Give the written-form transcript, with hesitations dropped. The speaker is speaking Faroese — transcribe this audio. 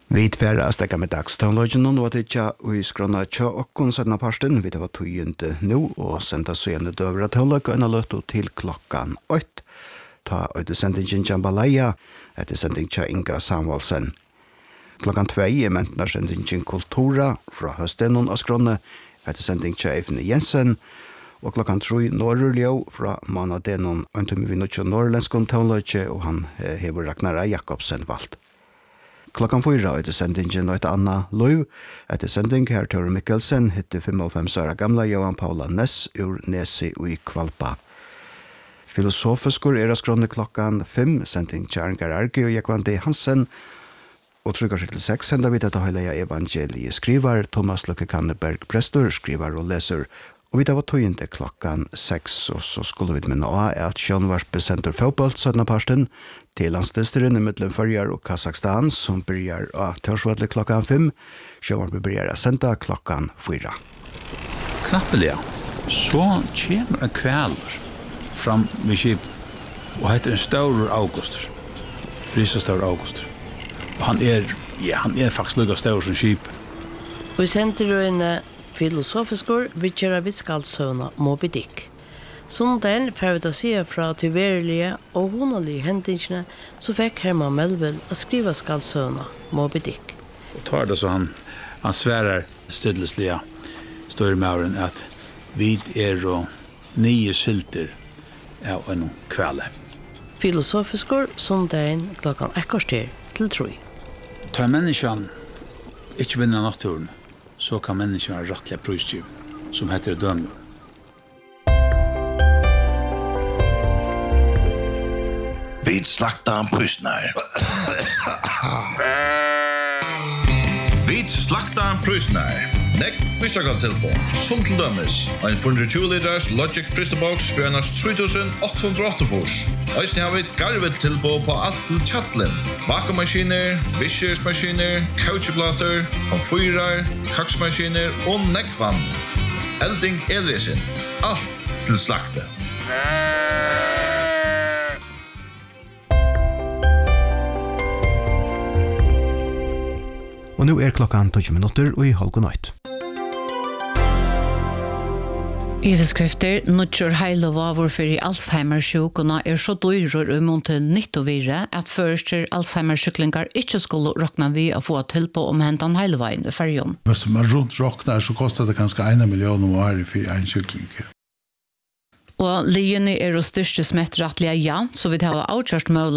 Vi tverra stekka med dagståndløgjen og at ikke i skrona tja okkon sødna parsten, vi det var tøyende nå, og senda søgjende døvra tåløk og løtto til klokkan 8. Ta øyde sendingen Jambalaya, etter sending tja Inga Samuelsen. Klokkan 2 mentnar sendingen Kultura fra høstenon av skrona, etter sending tja Eifne Jensen, og klokkan 3 Norrljå fra Manadenon, øyntumi vi nødtjo norrlenskon tåløkje, og han hever Ragnara Jakobsen valgt. Klokkan 4 etter sendingen og et anna Løv. Etter sending her Tore Mikkelsen hitte 55 år gamla Johan Paula Ness ur Nesi og i Kvalpa. Filosofiskur skrone klokkan 5, sending Tjerngar Argi og Jekvandi Hansen. Og 3-6 sender vi dette høyleia evangeliet skriver Thomas Løkke Kanneberg Prestor, skriver og leser. Og vi da var tøyende klokkan 6, og så skulle vi minne av at Sjønvarspe sender fotball 17. parsten til landstesteren i mellom Førjar og Kazakstan, som begynner av Tørsvadle klokkan 5. Sjønvarspe begynner å sende klokkan 4. Knappelig, så kommer en kveler fram ved skip, og heter en Staur August. Risa Staur August. Og han er faktisk lukket Staur som skip. Og vi sender jo en filosofiskur vidtjera viskalsøvna Moby Dick. Sondagen får vi da se fra tyverlige og honalige hendingene, så fikk Herman Melville å skrive skalsøvna Moby Dick. Og tar det så han sværer stedleslige står med åren at vi og 9 silter av en kveld. Filosofiskur sondagen klokkan 1 til 3. Tar menneskene ikke vinner naturen, så kan menneskene ha rettelig prøystyv, som heter dømjord. Vi slakta prøysnar. Vi slakta prøysnar. Nekk prøysakall tilbå, som til dømes. En 420 liters Logic Fristerbox for annars 3.808 fors. Øysten har vi garvet tilbå på alt til tjattlen. Vakuummaskiner, viskersmaskiner, couchblater, komfyrer, kaksmaskiner og nekkvann. Elding elresin. Alt til slakte. Og nå klokkan 20 minutter og i halv nøyt. Iveskrifter, nødgjør heilovavur for Alzheimer-sjukene så dyrere umont til nyttovire at førster Alzheimer-sjuklingar ikke skulle råkna vi å få til på omhentan heiloveien i fergen. Hvis man rundt råkner så koster det kanskje 1 million om året for en sjukling. Og liene jo største smettrettlige så vi tar avkjørst mål